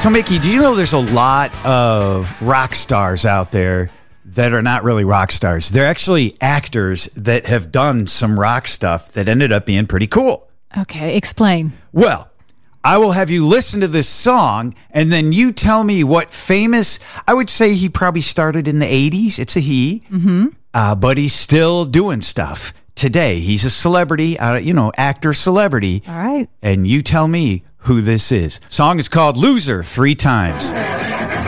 So, Mickey, do you know there's a lot of rock stars out there that are not really rock stars? They're actually actors that have done some rock stuff that ended up being pretty cool. Okay, explain. Well, I will have you listen to this song, and then you tell me what famous, I would say he probably started in the 80s. It's a he, but he's still doing stuff today. He's a celebrity, actor celebrity. All right. And you tell me who this is. Song is called Loser 3 Times.